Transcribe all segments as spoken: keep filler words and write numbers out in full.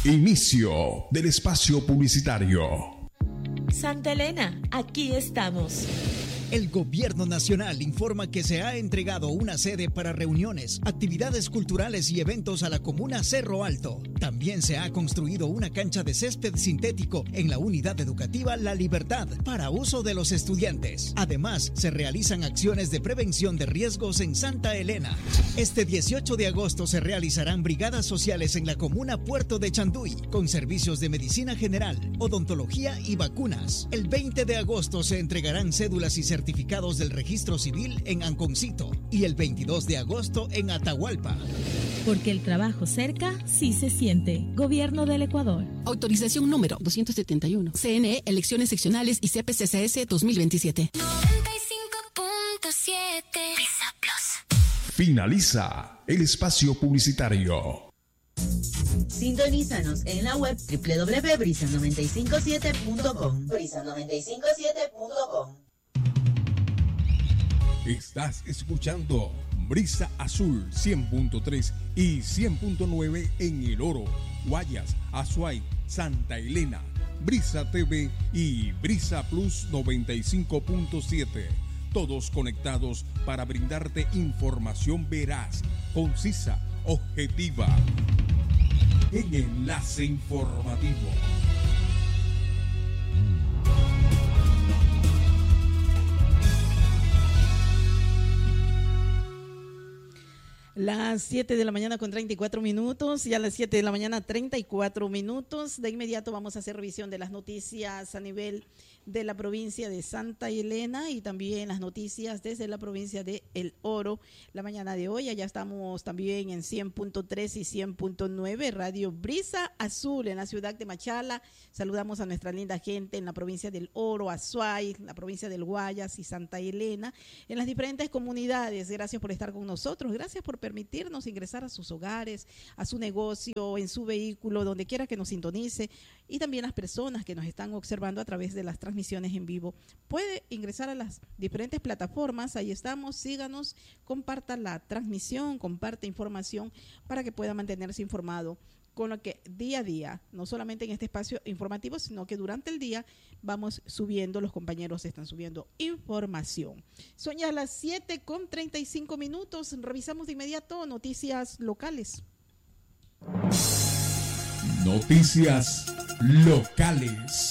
Inicio del espacio publicitario. Santa Elena, aquí estamos. El Gobierno Nacional informa que se ha entregado una sede para reuniones, actividades culturales y eventos a la comuna Cerro Alto. También se ha construido una cancha de césped sintético en la unidad educativa La Libertad para uso de los estudiantes. Además, se realizan acciones de prevención de riesgos en Santa Elena. Este dieciocho de agosto se realizarán brigadas sociales en la comuna Puerto de Chanduy con servicios de medicina general, odontología y vacunas. El veinte de agosto se entregarán cédulas y certificados del registro civil en Anconcito y el veintidós de agosto en Atahualpa. Porque el trabajo cerca sí se siente. Gobierno del Ecuador. Autorización número doscientos setenta y uno. C N E, Elecciones Seccionales y C P C C S dos mil veintisiete. noventa y cinco punto siete. Brisa Plus. Finaliza el espacio publicitario. Sintonízanos en la web doble u doble u doble u punto brisa noventa y cinco siete punto com. brisa noventa y cinco siete punto com. Estás escuchando Brisa Azul cien punto tres y cien punto nueve en El Oro, Guayas, Azuay, Santa Elena, Brisa T V y Brisa Plus noventa y cinco punto siete. Todos conectados para brindarte información veraz, concisa, objetiva. En Enlace Informativo. Las siete de la mañana con treinta y cuatro minutos, y a las siete de la mañana treinta y cuatro minutos. De inmediato vamos a hacer revisión de las noticias a nivel de la provincia de Santa Elena y también las noticias desde la provincia de El Oro. La mañana de hoy, allá estamos también en cien punto tres y cien punto nueve, Radio Brisa Azul en la ciudad de Machala. Saludamos a nuestra linda gente en la provincia del Oro, Azuay, la provincia del Guayas y Santa Elena, en las diferentes comunidades. Gracias por estar con nosotros, gracias por permitirnos ingresar a sus hogares, a su negocio, en su vehículo, donde quiera que nos sintonice, y también las personas que nos están observando a través de las transmisiones en vivo. Puede ingresar a las diferentes plataformas, ahí estamos, síganos, comparta la transmisión, comparte información para que pueda mantenerse informado con lo que día a día, no solamente en este espacio informativo, sino que durante el día vamos subiendo, los compañeros están subiendo información. Son ya las siete con treinta y cinco minutos, revisamos de inmediato noticias locales. Noticias locales.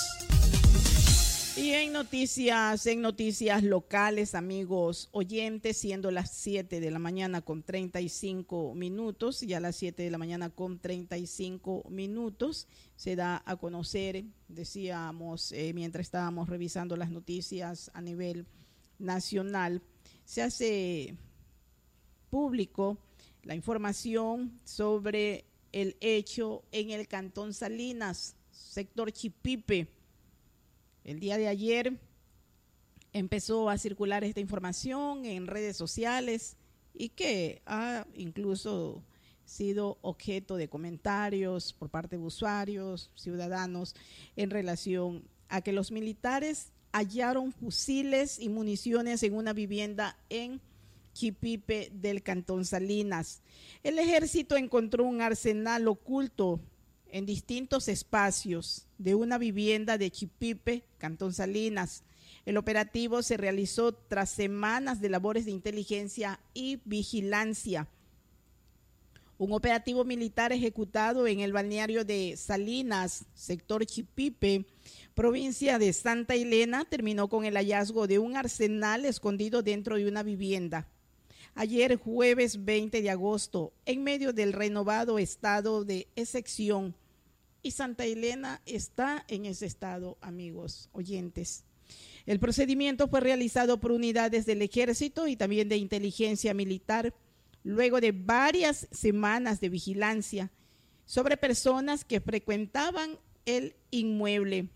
Y en noticias, en noticias locales, amigos oyentes, siendo las siete de la mañana con treinta y cinco minutos, ya a las siete de la mañana con treinta y cinco minutos, se da a conocer, decíamos, eh, mientras estábamos revisando las noticias a nivel nacional, se hace público la información sobre el hecho en el Cantón Salinas, sector Chipipe. El día de ayer empezó a circular esta información en redes sociales y que ha incluso sido objeto de comentarios por parte de usuarios, ciudadanos, en relación a que los militares hallaron fusiles y municiones en una vivienda en Chipipe del Cantón Salinas. El ejército encontró un arsenal oculto en distintos espacios de una vivienda de Chipipe, Cantón Salinas. El operativo se realizó tras semanas de labores de inteligencia y vigilancia. Un operativo militar ejecutado en el balneario de Salinas, sector Chipipe, provincia de Santa Elena, terminó con el hallazgo de un arsenal escondido dentro de una vivienda. Ayer, jueves veinte de agosto, en medio del renovado estado de excepción, y Santa Elena está en ese estado, amigos oyentes. El procedimiento fue realizado por unidades del ejército y también de inteligencia militar, luego de varias semanas de vigilancia sobre personas que frecuentaban el inmueble.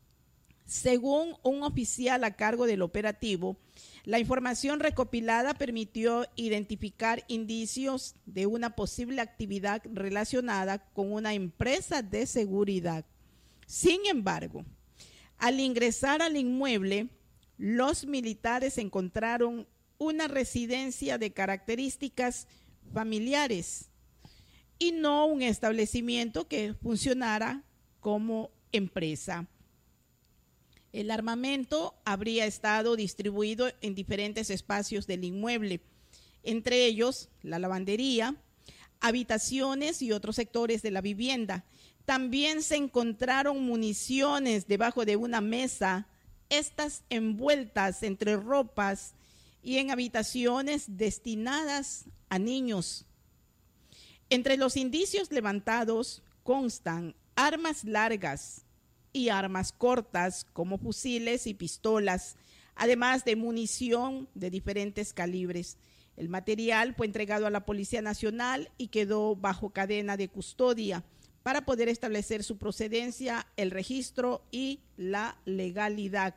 Según un oficial a cargo del operativo, la información recopilada permitió identificar indicios de una posible actividad relacionada con una empresa de seguridad. Sin embargo, al ingresar al inmueble, los militares encontraron una residencia de características familiares. y no un establecimiento que funcionara como empresa. El armamento habría estado distribuido en diferentes espacios del inmueble, entre ellos la lavandería, habitaciones y otros sectores de la vivienda. También se encontraron municiones debajo de una mesa, estas envueltas entre ropas y en habitaciones destinadas a niños. Entre los indicios levantados constan armas largas y armas cortas como fusiles y pistolas, además de munición de diferentes calibres. El material fue entregado a la Policía Nacional y quedó bajo cadena de custodia para poder establecer su procedencia, el registro y la legalidad.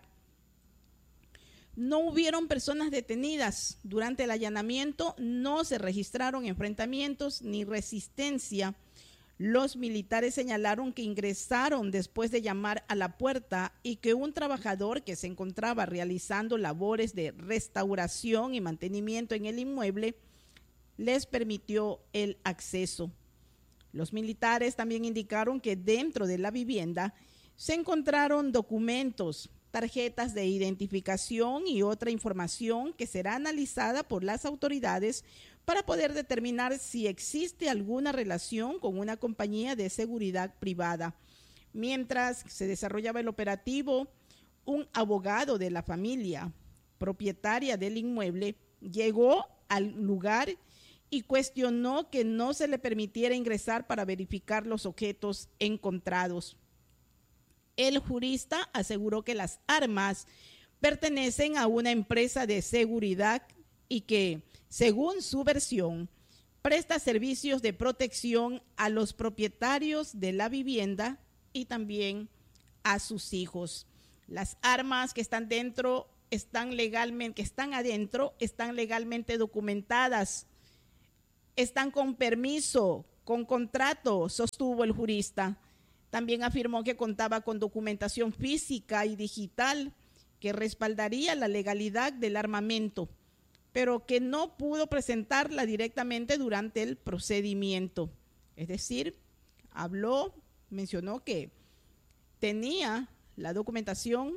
No hubieron personas detenidas. Durante el allanamiento no se registraron enfrentamientos ni resistencia. Los militares señalaron que ingresaron después de llamar a la puerta y que un trabajador que se encontraba realizando labores de restauración y mantenimiento en el inmueble les permitió el acceso. Los militares también indicaron que dentro de la vivienda se encontraron documentos, tarjetas de identificación y otra información que será analizada por las autoridades para poder determinar si existe alguna relación con una compañía de seguridad privada. Mientras se desarrollaba el operativo, un abogado de la familia propietaria del inmueble llegó al lugar y cuestionó que no se le permitiera ingresar para verificar los objetos encontrados. El jurista aseguró que las armas pertenecen a una empresa de seguridad y que, según su versión, presta servicios de protección a los propietarios de la vivienda y también a sus hijos. Las armas que están dentro están legalmente, que están adentro, están legalmente documentadas, están con permiso, con contrato, sostuvo el jurista. También afirmó que contaba con documentación física y digital que respaldaría la legalidad del armamento, pero que no pudo presentarla directamente durante el procedimiento. Es decir, habló, mencionó que tenía la documentación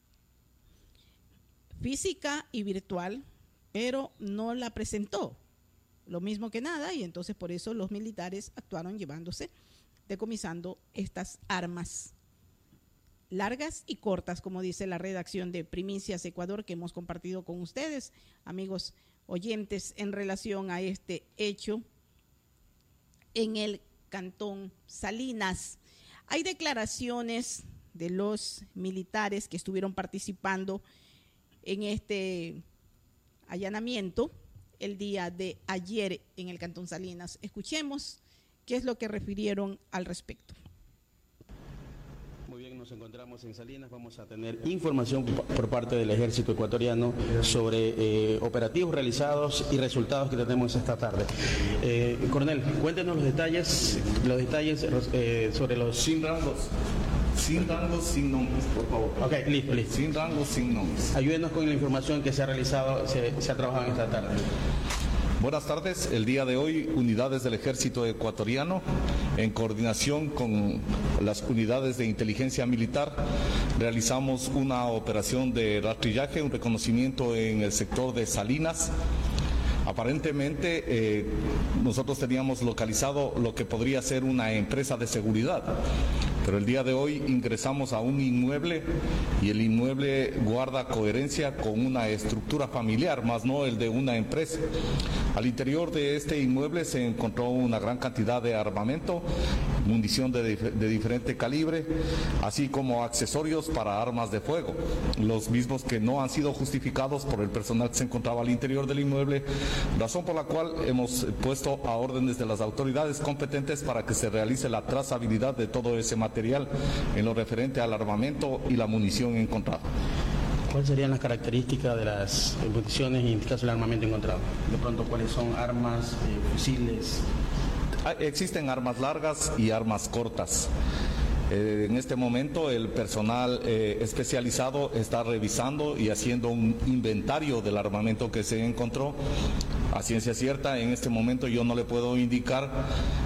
física y virtual, pero no la presentó. Lo mismo que nada, y entonces por eso los militares actuaron llevándose, decomisando estas armas largas y cortas, como dice la redacción de Primicias Ecuador que hemos compartido con ustedes, amigos oyentes, en relación a este hecho en el Cantón Salinas. Hay declaraciones de los militares que estuvieron participando en este allanamiento el día de ayer en el Cantón Salinas. Escuchemos qué es lo que refirieron al respecto. Muy bien, nos encontramos en Salinas, vamos a tener información por parte del Ejército Ecuatoriano sobre eh, operativos realizados y resultados que tenemos esta tarde. Eh, coronel, cuéntenos los detalles, los detalles eh, sobre los... Sin rangos, sin rangos, sin nombres, por favor. Ok, listo, listo. Sin rangos, sin nombres. Ayúdenos con la información que se ha realizado, se, se ha trabajado en esta tarde. Buenas tardes. El día de hoy, unidades del Ejército Ecuatoriano, en coordinación con las unidades de inteligencia militar, realizamos una operación de rastrillaje, un reconocimiento en el sector de Salinas. Aparentemente, eh, nosotros teníamos localizado lo que podría ser una empresa de seguridad, pero el día de hoy ingresamos a un inmueble y el inmueble guarda coherencia con una estructura familiar, más no el de una empresa. Al interior de este inmueble se encontró una gran cantidad de armamento, munición de, de diferente calibre, así como accesorios para armas de fuego, los mismos que no han sido justificados por el personal que se encontraba al interior del inmueble, razón por la cual hemos puesto a órdenes de las autoridades competentes para que se realice la trazabilidad de todo ese material en lo referente al armamento y la munición encontrada. ¿Cuáles serían las características de las municiones y en este caso el armamento encontrado? De pronto, ¿cuáles son armas, eh, fusiles? Existen armas largas y armas cortas. Eh, en este momento el personal eh, especializado está revisando y haciendo un inventario del armamento que se encontró. A ciencia cierta, en este momento yo no le puedo indicar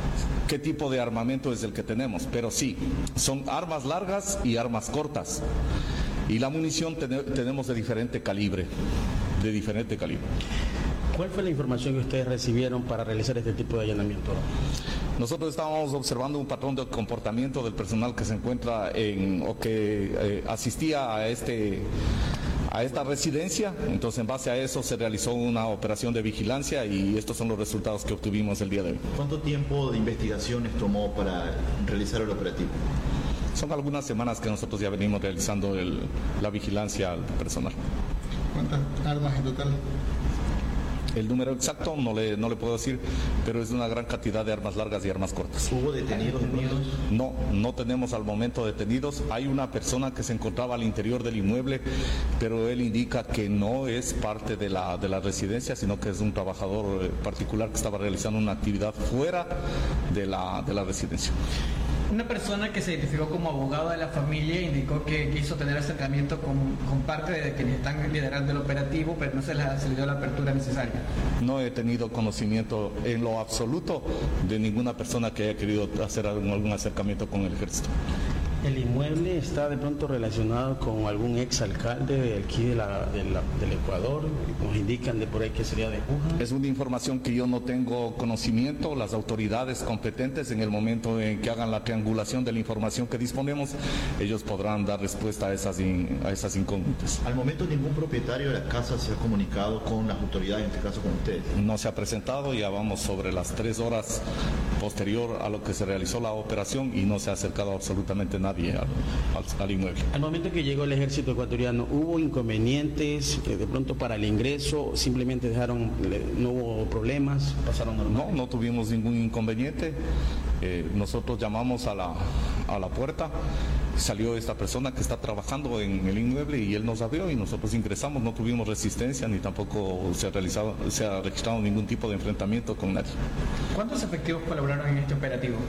qué tipo de armamento es el que tenemos, pero sí, son armas largas y armas cortas. Y la munición ten- tenemos de diferente calibre, de diferente calibre. ¿Cuál fue la información que ustedes recibieron para realizar este tipo de allanamiento? Nosotros estábamos observando un patrón de comportamiento del personal que se encuentra en o que eh, asistía a este a esta residencia. Entonces, en base a eso se realizó una operación de vigilancia y estos son los resultados que obtuvimos el día de hoy. ¿Cuánto tiempo de investigaciones tomó para realizar el operativo? Son algunas semanas que nosotros ya venimos realizando el, la vigilancia al personal. ¿Cuántas armas en total? El número exacto no le, no le puedo decir, pero es una gran cantidad de armas largas y armas cortas. ¿Hubo detenidos? detenidos? No, no tenemos al momento detenidos. Hay una persona que se encontraba al interior del inmueble, pero él indica que no es parte de la, de la residencia, sino que es un trabajador particular que estaba realizando una actividad fuera de la, de la residencia. Una persona que se identificó como abogado de la familia indicó que quiso tener acercamiento con, con parte de quienes están liderando el operativo, pero no se les se le dio la apertura necesaria. No he tenido conocimiento en lo absoluto de ninguna persona que haya querido hacer algún, algún acercamiento con el ejército. ¿El inmueble está de pronto relacionado con algún exalcalde de aquí de la, de la, del Ecuador? Nos indican de por ahí que sería de Puja. Es una información que yo no tengo conocimiento. Las autoridades competentes, en el momento en que hagan la triangulación de la información que disponemos, ellos podrán dar respuesta a esas, in, a esas incógnitas. Al momento ningún propietario de la casa se ha comunicado con las autoridades, en este caso con ustedes. No se ha presentado, ya vamos sobre las tres horas posterior a lo que se realizó la operación y no se ha acercado absolutamente nadie Al, al, al inmueble. Al momento que llegó el ejército ecuatoriano, ¿hubo inconvenientes eh, de pronto para el ingreso? ¿Simplemente dejaron, no hubo problemas? ¿Pasaron normal? No, no tuvimos ningún inconveniente. Eh, nosotros llamamos a la, a la puerta, salió esta persona que está trabajando en el inmueble y él nos abrió y nosotros ingresamos, no tuvimos resistencia ni tampoco se ha realizado, se ha registrado ningún tipo de enfrentamiento con nadie. ¿Cuántos efectivos colaboraron en este operativo?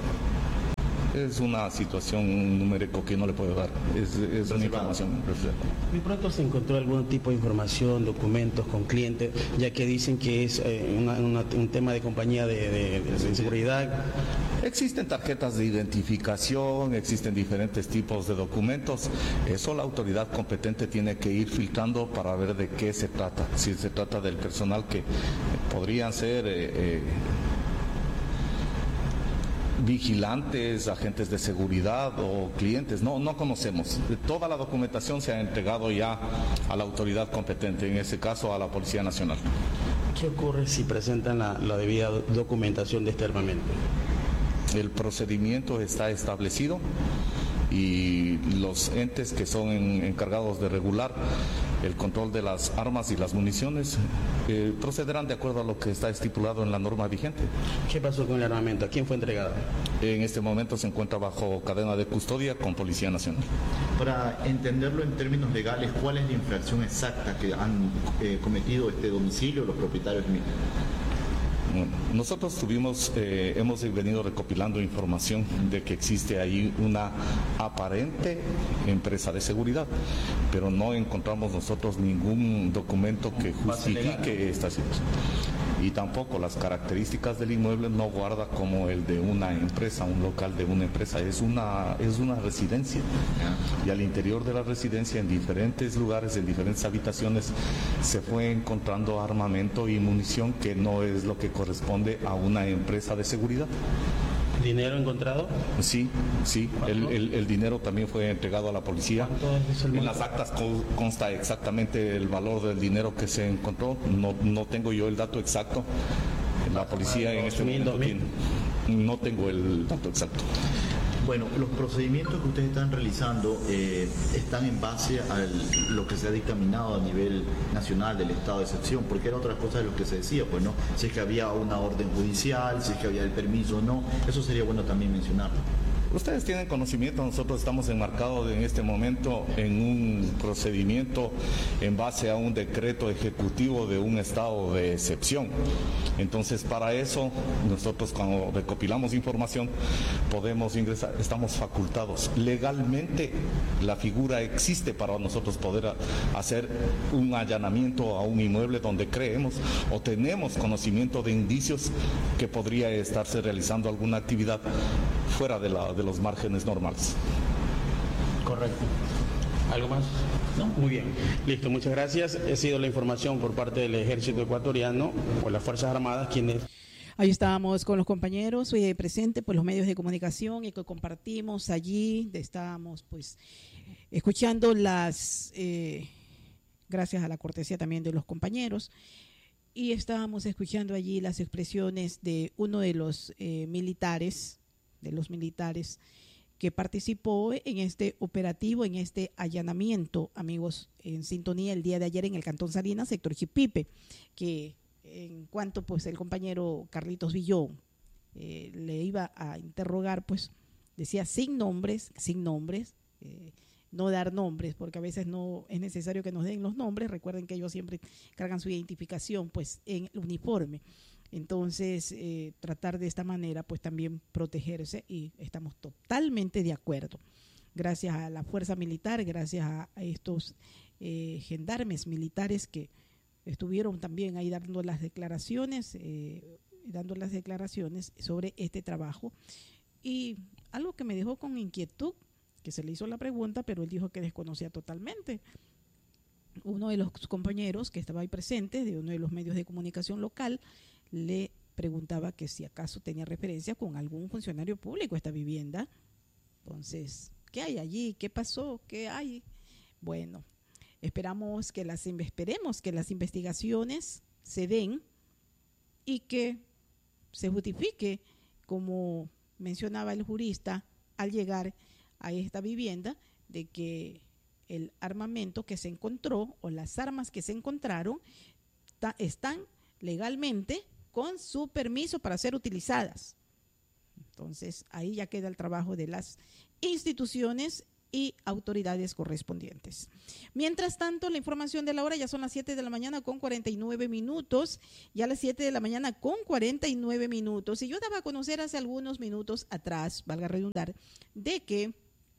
Es una situación numérico que no le puedo dar, es, es una información reservada. ¿De pronto se encontró algún tipo de información, documentos con clientes, ya que dicen que es eh, una, una, un tema de compañía de, de, de seguridad? Existen tarjetas de identificación, existen diferentes tipos de documentos. Eso la autoridad competente tiene que ir filtrando para ver de qué se trata. Si se trata del personal que podrían ser Eh, eh, vigilantes, agentes de seguridad o clientes, no, no conocemos. Toda la documentación se ha entregado ya a la autoridad competente, en ese caso a la Policía Nacional. ¿Qué ocurre si presentan la, la debida documentación de este armamento? El procedimiento está establecido y los entes que son en, encargados de regular el control de las armas y las municiones eh, procederán de acuerdo a lo que está estipulado en la norma vigente. ¿Qué pasó con el armamento? ¿A quién fue entregado? En este momento se encuentra bajo cadena de custodia con Policía Nacional. Para entenderlo en términos legales, ¿cuál es la infracción exacta que han eh, cometido este domicilio los propietarios mismos? Bueno, nosotros tuvimos, eh, hemos venido recopilando información de que existe ahí una aparente empresa de seguridad, pero no encontramos nosotros ningún documento que justifique esta situación. Y tampoco las características del inmueble no guarda como el de una empresa, un local de una empresa, es una, es una residencia. Y al interior de la residencia, en diferentes lugares, en diferentes habitaciones, se fue encontrando armamento y munición que no es lo que corresponde a una empresa de seguridad. ¿Dinero encontrado? Sí, sí, el, el, el dinero también fue entregado a la policía. En las actas consta exactamente el valor del dinero que se encontró, no, no tengo yo el dato exacto. La policía en este momento tiene, no tengo el dato exacto. Bueno, los procedimientos que ustedes están realizando eh, están en base a lo que se ha dictaminado a nivel nacional del estado de excepción, porque era otra cosa de lo que se decía, pues no, si es que había una orden judicial, si es que había el permiso o no, eso sería bueno también mencionarlo. Ustedes tienen conocimiento, nosotros estamos enmarcados en este momento en un procedimiento en base a un decreto ejecutivo de un estado de excepción. Entonces, para eso, nosotros cuando recopilamos información podemos ingresar, estamos facultados. Legalmente la figura existe para nosotros poder hacer un allanamiento a un inmueble donde creemos o tenemos conocimiento de indicios que podría estarse realizando alguna actividad fuera de, la, de los márgenes normales. Correcto. ¿Algo más? No, muy bien. Listo, muchas gracias. Ha sido la información por parte del Ejército Ecuatoriano o las Fuerzas Armadas, quienes... Ahí estábamos con los compañeros hoy presentes por los medios de comunicación y que compartimos allí. Estábamos pues escuchando las, eh, gracias a la cortesía también de los compañeros, y estábamos escuchando allí las expresiones de uno de los eh, militares, de los militares que participó en este operativo, en este allanamiento, amigos, en sintonía el día de ayer en el Cantón Salinas, sector Chipipe, que en cuanto pues el compañero Carlitos Villón eh, le iba a interrogar, pues decía sin nombres, sin nombres, eh, no dar nombres, porque a veces no es necesario que nos den los nombres. Recuerden que ellos siempre cargan su identificación pues en el uniforme. Entonces, eh, tratar de esta manera, pues también protegerse, y estamos totalmente de acuerdo. Gracias a la fuerza militar, gracias a, a estos eh, gendarmes militares que estuvieron también ahí dando las declaraciones, eh, dando las declaraciones sobre este trabajo. Y algo que me dejó con inquietud, que se le hizo la pregunta, pero él dijo que desconocía totalmente. Uno de los compañeros que estaba ahí presente, de uno de los medios de comunicación local, le preguntaba que si acaso tenía referencia con algún funcionario público esta vivienda. Entonces, ¿qué hay allí? ¿Qué pasó? ¿Qué hay? Bueno, esperamos que las, esperemos que las investigaciones se den y que se justifique, como mencionaba el jurista, al llegar a esta vivienda, de que el armamento que se encontró o las armas que se encontraron ta, están legalmente con su permiso para ser utilizadas. Entonces, ahí ya queda el trabajo de las instituciones y autoridades correspondientes. Mientras tanto, la información de la hora, ya son las siete de la mañana con cuarenta y nueve minutos, ya las siete de la mañana con cuarenta y nueve minutos, y yo daba a conocer hace algunos minutos atrás, valga redundar, de que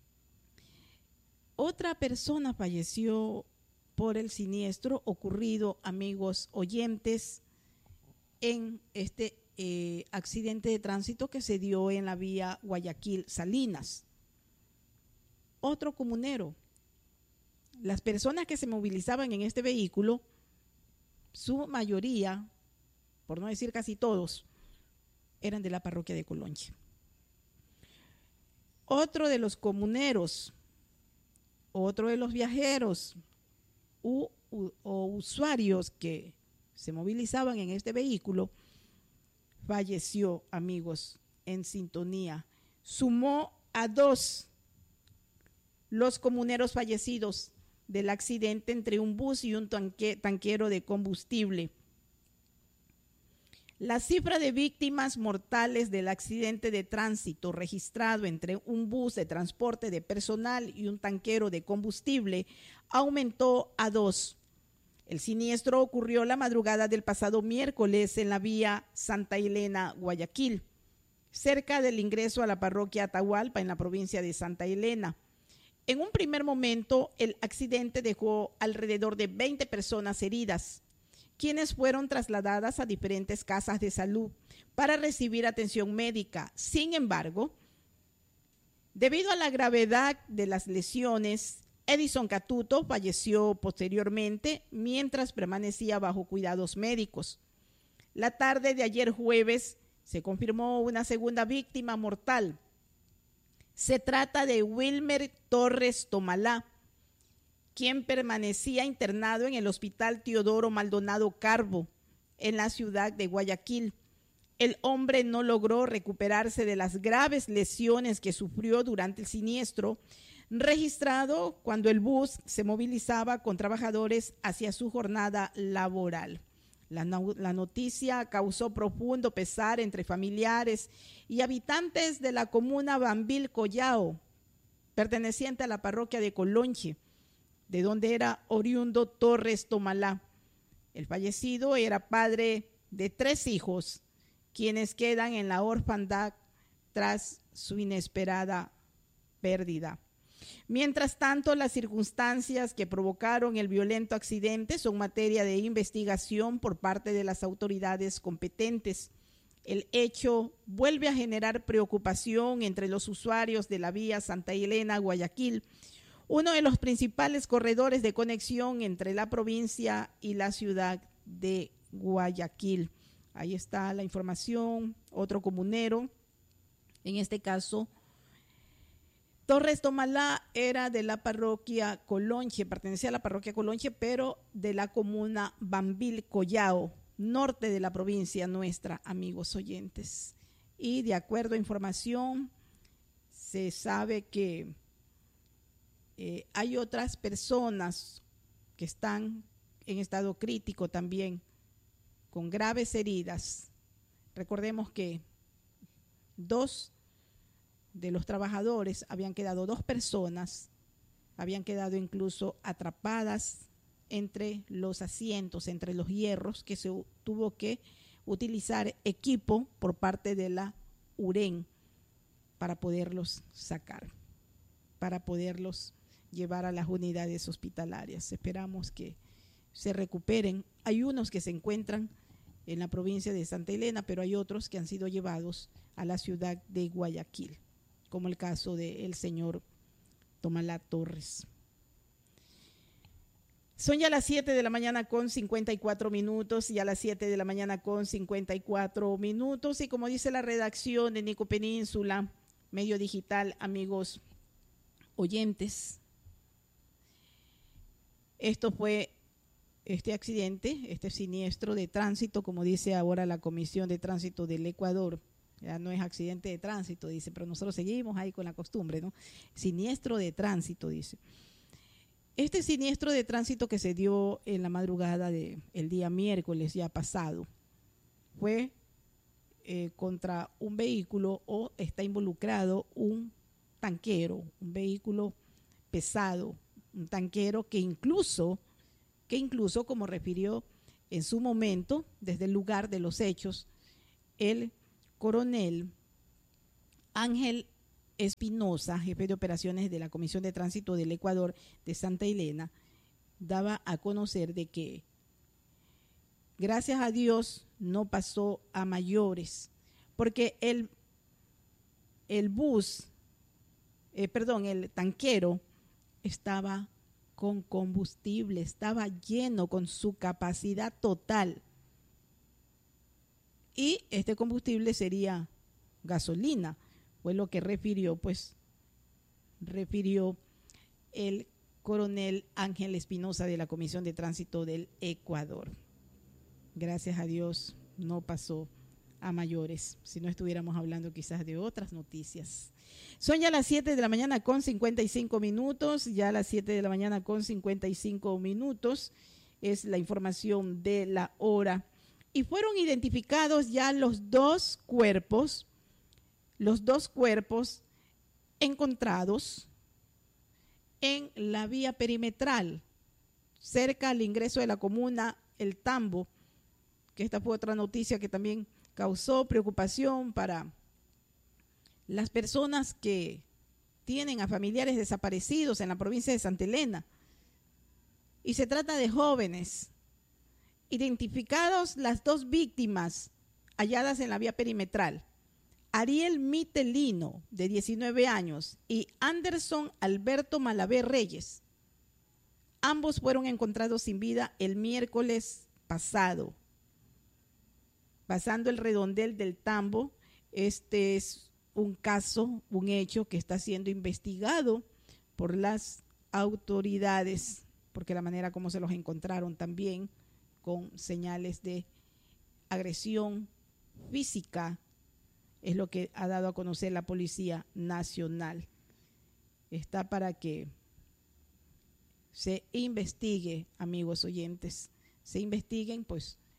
otra persona falleció por el siniestro ocurrido, amigos oyentes, en este eh, accidente de tránsito que se dio en la vía Guayaquil-Salinas. Otro comunero. Las personas que se movilizaban en este vehículo, su mayoría, por no decir casi todos, eran de la parroquia de Colonche. Otro de los comuneros, otro de los viajeros u, u, o usuarios que se movilizaban en este vehículo, falleció, amigos, en sintonía. Sumó a dos los comuneros fallecidos del accidente entre un bus y un tanque, tanquero de combustible. La cifra de víctimas mortales del accidente de tránsito registrado entre un bus de transporte de personal y un tanquero de combustible aumentó a dos. El siniestro ocurrió la madrugada del pasado miércoles en la vía Santa Elena, Guayaquil, cerca del ingreso a la parroquia Atahualpa en la provincia de Santa Elena. En un primer momento, el accidente dejó alrededor de veinte personas heridas, quienes fueron trasladadas a diferentes casas de salud para recibir atención médica. Sin embargo, debido a la gravedad de las lesiones, Edison Catuto falleció posteriormente mientras permanecía bajo cuidados médicos. La tarde de ayer jueves se confirmó una segunda víctima mortal. Se trata de Wilmer Torres Tomalá, quien permanecía internado en el Hospital Teodoro Maldonado Carbo, en la ciudad de Guayaquil. El hombre no logró recuperarse de las graves lesiones que sufrió durante el siniestro, registrado cuando el bus se movilizaba con trabajadores hacia su jornada laboral. La, no, la noticia causó profundo pesar entre familiares y habitantes de la comuna Bambil Collao, perteneciente a la parroquia de Colonche, de donde era oriundo Torres Tomalá. El fallecido era padre de tres hijos, quienes quedan en la orfandad tras su inesperada pérdida. Mientras tanto, las circunstancias que provocaron el violento accidente son materia de investigación por parte de las autoridades competentes. El hecho vuelve a generar preocupación entre los usuarios de la vía Santa Elena-Guayaquil, uno de los principales corredores de conexión entre la provincia y la ciudad de Guayaquil. Ahí está la información. Otro comunero, en este caso, Torres Tomalá, era de la parroquia Colonche, pertenecía a la parroquia Colonche, pero de la comuna Bambil Collao, norte de la provincia nuestra, amigos oyentes. Y de acuerdo a información, se sabe que eh, hay otras personas que están en estado crítico también, con graves heridas. Recordemos que dos de los trabajadores habían quedado, dos personas habían quedado incluso atrapadas entre los asientos, entre los hierros, que se tuvo que utilizar equipo por parte de la U R E N para poderlos sacar, para poderlos llevar a las unidades hospitalarias. Esperamos que se recuperen. Hay unos que se encuentran en la provincia de Santa Elena, pero hay otros que han sido llevados a la ciudad de Guayaquil, como el caso del señor Tomalá Torres. Son ya las siete de la mañana con cincuenta y cuatro minutos, y a las siete de la mañana con cincuenta y cuatro minutos, y como dice la redacción de Nico Península, medio digital, amigos oyentes, esto fue este accidente, este siniestro de tránsito, como dice ahora la Comisión de Tránsito del Ecuador. Ya no es accidente de tránsito, dice, pero nosotros seguimos ahí con la costumbre, ¿no? Siniestro de tránsito, dice. Este siniestro de tránsito que se dio en la madrugada del día miércoles ya pasado fue eh, contra un vehículo, o está involucrado un tanquero, un vehículo pesado, un tanquero que incluso, que incluso, como refirió en su momento, desde el lugar de los hechos, el coronel Ángel Espinosa, jefe de operaciones de la Comisión de Tránsito del Ecuador de Santa Elena, daba a conocer de que, gracias a Dios, no pasó a mayores, porque el, el bus, eh, perdón, el tanquero estaba con combustible, estaba lleno con su capacidad total. Y este combustible sería gasolina, fue lo que refirió, pues, refirió el coronel Ángel Espinosa de la Comisión de Tránsito del Ecuador. Gracias a Dios no pasó a mayores, si no estuviéramos hablando quizás de otras noticias. Son ya las siete de la mañana con cincuenta y cinco minutos, ya las siete de la mañana con cincuenta y cinco minutos, es la información de la hora. Y fueron identificados ya los dos cuerpos, los dos cuerpos encontrados en la vía perimetral, cerca al ingreso de la comuna El Tambo, que esta fue otra noticia que también causó preocupación para las personas que tienen a familiares desaparecidos en la provincia de Santa Elena. Y se trata de jóvenes. Identificados las dos víctimas halladas en la vía perimetral, Ariel Mitelino, de diecinueve años, y Anderson Alberto Malavé Reyes. Ambos fueron encontrados sin vida el miércoles pasado, pasando el redondel del Tambo. Este es un caso, un hecho que está siendo investigado por las autoridades, porque la manera como se los encontraron también, con señales de agresión física, es lo que ha dado a conocer la Policía Nacional. Está para que se investigue, amigos oyentes, se investiguen pues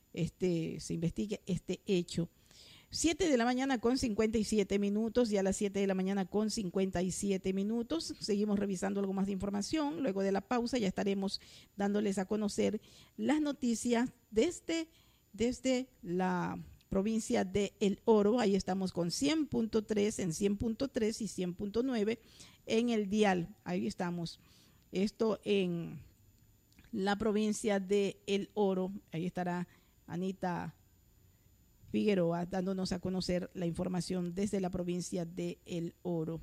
este, se investigue este hecho. siete de la mañana con cincuenta y siete minutos, ya a las siete de la mañana con cincuenta y siete minutos. Seguimos revisando algo más de información. Luego de la pausa ya estaremos dándoles a conocer las noticias desde, desde la provincia de El Oro. Ahí estamos con cien punto tres en cien punto tres y cien punto nueve en el dial. Ahí estamos. Esto en la provincia de El Oro. Ahí estará Anita Figueroa dándonos a conocer la información desde la provincia de El Oro.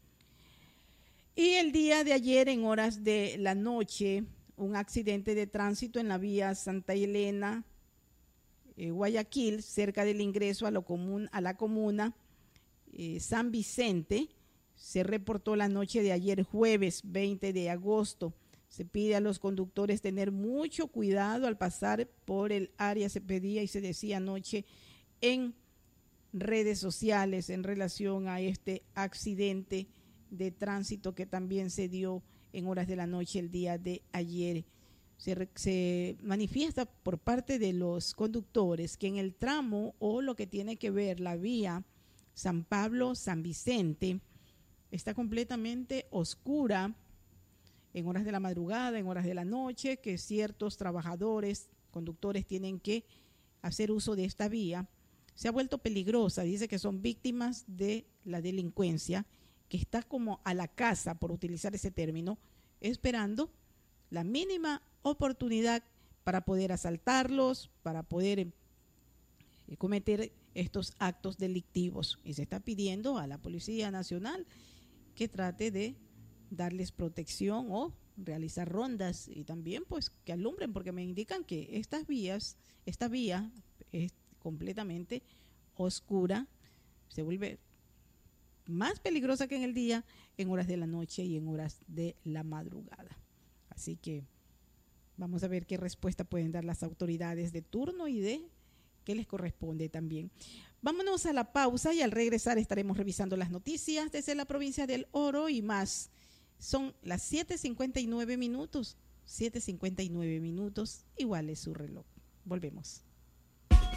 Y el día de ayer, en horas de la noche, un accidente de tránsito en la vía Santa Elena, eh, Guayaquil, cerca del ingreso a, lo común, a la comuna eh, San Vicente, se reportó la noche de ayer, jueves veinte de agosto. Se pide a los conductores tener mucho cuidado al pasar por el área, se pedía y se decía anoche en redes sociales en relación a este accidente de tránsito que también se dio en horas de la noche el día de ayer. Se, se manifiesta por parte de los conductores que en el tramo o lo que tiene que ver la vía San Pablo-San Vicente está completamente oscura en horas de la madrugada, en horas de la noche, que ciertos trabajadores, conductores tienen que hacer uso de esta vía. Se ha vuelto peligrosa, dice que son víctimas de la delincuencia, que está como a la caza, por utilizar ese término, esperando la mínima oportunidad para poder asaltarlos, para poder eh, cometer estos actos delictivos. Y se está pidiendo a la Policía Nacional que trate de darles protección o realizar rondas y también pues que alumbren, porque me indican que estas vías, esta vía es completamente oscura, se vuelve más peligrosa que en el día, en horas de la noche y en horas de la madrugada. Así que vamos a ver qué respuesta pueden dar las autoridades de turno y de qué les corresponde también. Vámonos a la pausa y al regresar estaremos revisando las noticias desde la provincia del Oro y más. Son las siete cincuenta y nueve minutos, siete cincuenta y nueve minutos, igual es su reloj. Volvemos.